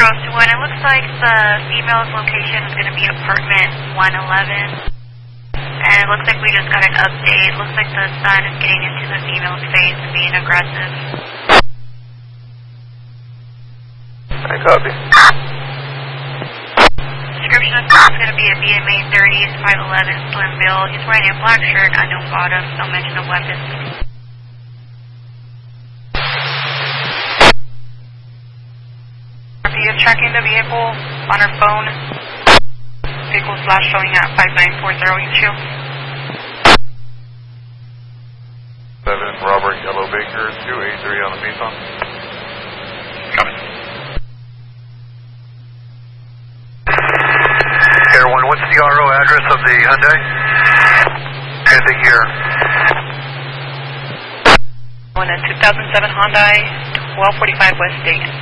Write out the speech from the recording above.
Charleston 1, it looks like the female's location is going to be apartment 111. And it looks like we just got an update. It looks like the son is getting into the female's face and being aggressive. I copy. Description of son is going to be a BMA 30s, 5'11", slim build. He's wearing a black shirt, unknown bottom, no mention of weapons. He is tracking the vehicle on her phone. Vehicle flash showing at 5940 each you. 7 Robert Yellow Baker 283 on the Nissan. Coming. Air 1, what's the RO address of the Hyundai? And the year? On a 2007 Hyundai, 1245 West State.